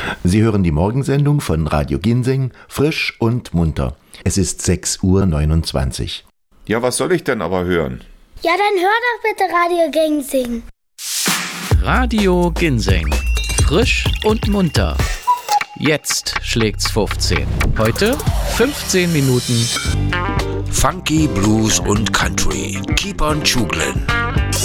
Sie hören die Morgensendung von Radio Ginseng, frisch und munter. Es ist 6:29 Uhr. Ja, was soll ich denn aber hören? Ja, dann hör doch bitte Radio Ginseng. Radio Ginseng. Frisch und munter. Jetzt schlägt's 15. Heute 15 Minuten Funky, Blues und Country. Keep on Chuglin'.